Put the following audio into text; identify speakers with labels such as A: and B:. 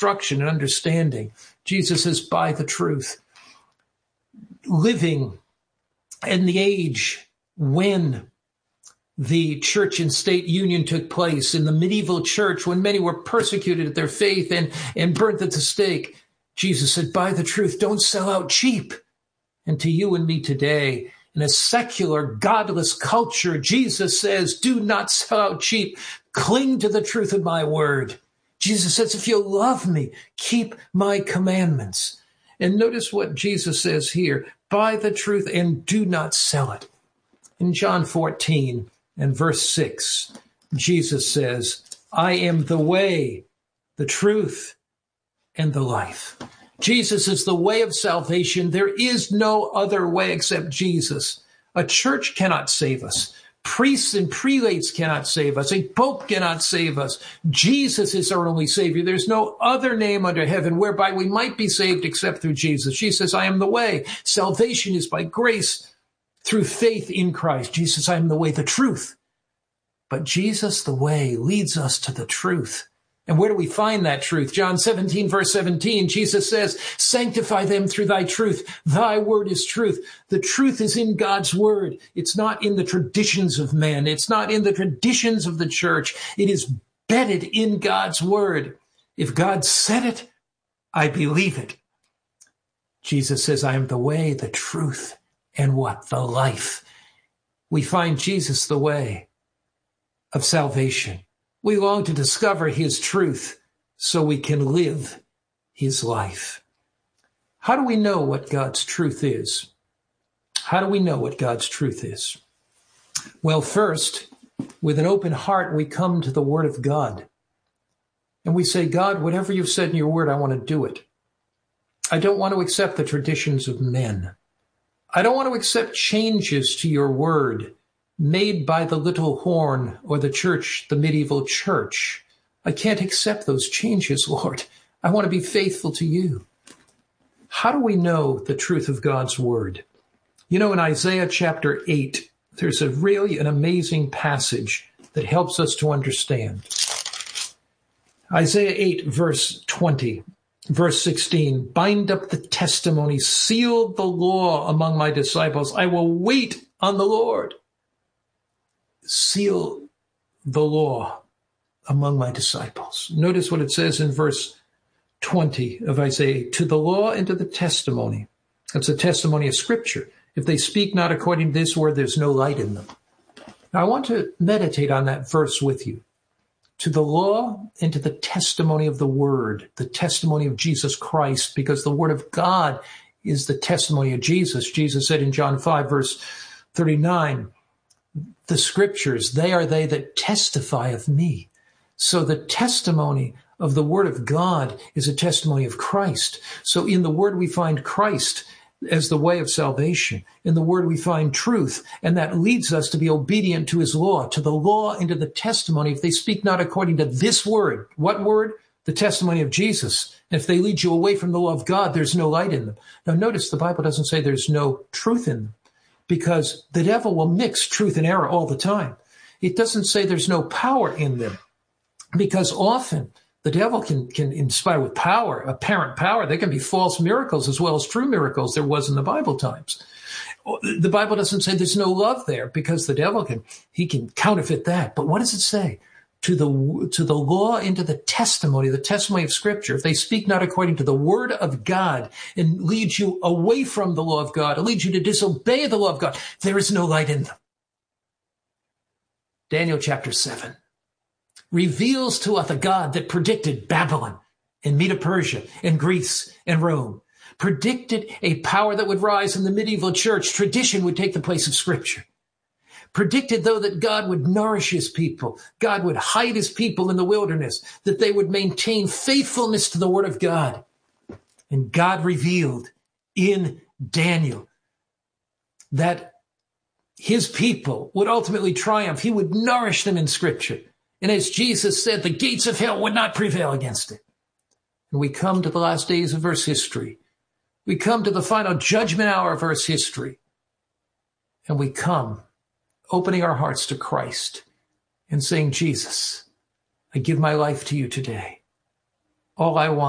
A: instruction and understanding. Jesus says, by the truth. Living in the age when the church and state union took place, in the medieval church, when many were persecuted at their faith and burnt at the stake, Jesus said, buy the truth, don't sell out cheap. And to you and me today, in a secular, godless culture, Jesus says, do not sell out cheap. Cling to the truth of my word. Jesus says, if you love me, keep my commandments. And notice what Jesus says here, buy the truth and do not sell it. In John 14 and verse 6, Jesus says, I am the way, the truth, and the life. Jesus is the way of salvation. There is no other way except Jesus. A church cannot save us. Priests and prelates cannot save us. A pope cannot save us. Jesus is our only Savior. There's no other name under heaven whereby we might be saved except through Jesus. Jesus says, I am the way. Salvation is by grace through faith in Christ. Jesus, I am the way, the truth. But Jesus, the way, leads us to the truth. And where do we find that truth? John 17, verse 17, Jesus says, sanctify them through thy truth. Thy word is truth. The truth is in God's word. It's not in the traditions of men. It's not in the traditions of the church. It is bedded in God's word. If God said it, I believe it. Jesus says, I am the way, the truth, and what? The life. We find Jesus the way of salvation. We long to discover his truth so we can live his life. How do we know what God's truth is? How do we know what God's truth is? Well, first, with an open heart, we come to the word of God. And we say, God, whatever you've said in your word, I want to do it. I don't want to accept the traditions of men. I don't want to accept changes to your word made by the little horn or the church, the medieval church. I can't accept those changes, Lord. I want to be faithful to you. How do we know the truth of God's word? You know, in Isaiah chapter 8, there's really an amazing passage that helps us to understand. Isaiah 8, verse 20, verse 16, bind up the testimony, seal the law among my disciples. I will wait on the Lord. Seal the law among my disciples. Notice what it says in verse 20 of Isaiah, to the law and to the testimony. That's a testimony of Scripture. If they speak not according to this word, there's no light in them. Now, I want to meditate on that verse with you. To the law and to the testimony of the word, the testimony of Jesus Christ, because the word of God is the testimony of Jesus. Jesus said in John 5, verse 39, the scriptures, they are they that testify of me. So the testimony of the word of God is a testimony of Christ. So in the word we find Christ as the way of salvation. In the word we find truth, and that leads us to be obedient to his law, to the law and to the testimony. If they speak not according to this word, what word? The testimony of Jesus. And if they lead you away from the law of God, there's no light in them. Now notice the Bible doesn't say there's no truth in them, because the devil will mix truth and error all the time. It doesn't say there's no power in them, because often the devil can inspire with power, apparent power. There can be false miracles as well as true miracles. There was in the Bible times. The Bible doesn't say there's no love there, because the devil can counterfeit that. But what does it say? To the law and to the testimony of Scripture. If they speak not according to the word of God and lead you away from the law of God, and lead you to disobey the law of God, there is no light in them. Daniel chapter 7 reveals to us a God that predicted Babylon and Medo-Persia and Greece and Rome, predicted a power that would rise in the medieval church. Tradition would take the place of Scripture. Predicted, though, that God would nourish his people. God would hide his people in the wilderness, that they would maintain faithfulness to the word of God. And God revealed in Daniel that his people would ultimately triumph. He would nourish them in Scripture. And as Jesus said, the gates of hell would not prevail against it. And we come to the last days of Earth's history. We come to the final judgment hour of Earth's history. And we come opening our hearts to Christ and saying, Jesus, I give my life to you today. All I want